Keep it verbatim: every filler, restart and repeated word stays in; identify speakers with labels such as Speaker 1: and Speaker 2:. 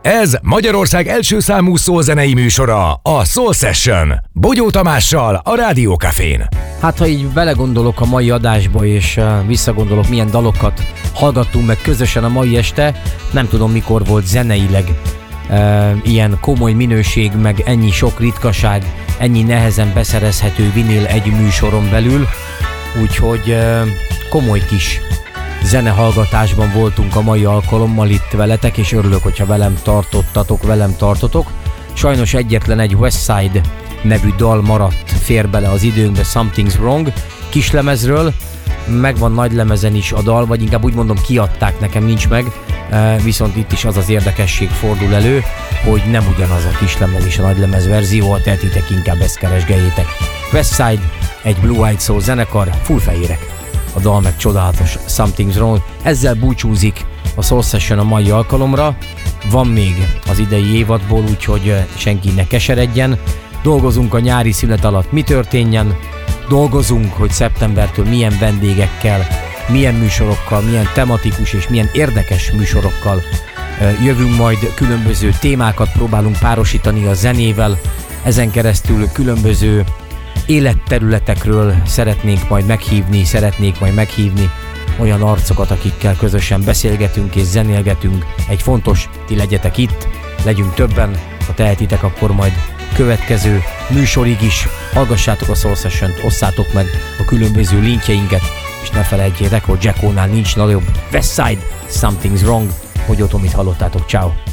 Speaker 1: Ez Magyarország első számú szólzenei műsora, a Soul Session. Bogyó Tamással, a Rádió Cafén.
Speaker 2: Hát ha így belegondolok a mai adásba, és uh, visszagondolok, milyen dalokat hallgattunk meg közösen a mai este, nem tudom mikor volt zeneileg uh, ilyen komoly minőség, meg ennyi sok ritkaság, ennyi nehezen beszerezhető vinyl egy műsoron belül, úgyhogy uh, komoly kis zenehallgatásban voltunk a mai alkalommal itt veletek, és örülök, hogyha velem tartottatok, velem tartotok. Sajnos egyetlen egy Westside nevű dal maradt, fér bele az időnkbe, Something's Wrong kislemezről, megvan nagylemezen is a dal, vagy inkább úgy mondom, kiadták, nekem nincs meg, viszont itt is az az érdekesség fordul elő, hogy nem ugyanaz a kislemez és a nagylemez verzió, ha tehetitek, inkább ezt keresgeljétek. Westside, egy Blue Eyed Soul zenekar, fullfehérek. A dal meg csodálatos, Something's Wrong. Ezzel búcsúzik a Soul Session a mai alkalomra. Van még az idei évadból, úgyhogy senki ne keseredjen. Dolgozunk a nyári szünet alatt, mi történjen. Dolgozunk, hogy szeptembertől milyen vendégekkel, milyen műsorokkal, milyen tematikus és milyen érdekes műsorokkal jövünk majd. Különböző témákat próbálunk párosítani a zenével. Ezen keresztül különböző életterületekről szeretnénk majd meghívni, szeretnék majd meghívni olyan arcokat, akikkel közösen beszélgetünk és zenélgetünk. Egy fontos, ti legyetek itt, legyünk többen, ha tehetitek, akkor majd következő műsorig is hallgassátok a Soul Session-t, osszátok meg a különböző linkjeinket, és ne felejtjétek, hogy Jacko-nál nincs nagyobb. Westside, Something's Wrong, hogy ott, amit hallottátok, ciao.